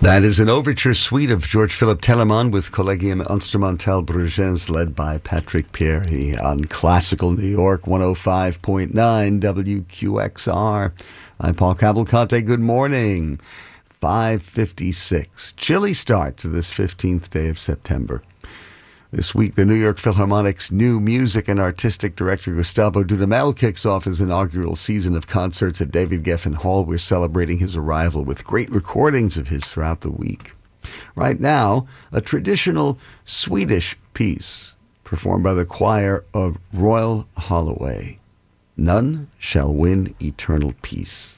That is an overture suite of George Philipp Telemann with Collegium Instrumental Bruges, led by Patrick Pierre on Classical New York 105.9 WQXR. I'm Paul Cavalcante. Good morning. 5:56. Chilly start to this 15th day of September. This week, the New York Philharmonic's new music and artistic director Gustavo Dudamel kicks off his inaugural season of concerts at David Geffen Hall. We're celebrating his arrival with great recordings of his throughout the week. Right now, a traditional Swedish piece performed by the choir of Royal Holloway. None Shall Win Eternal Peace.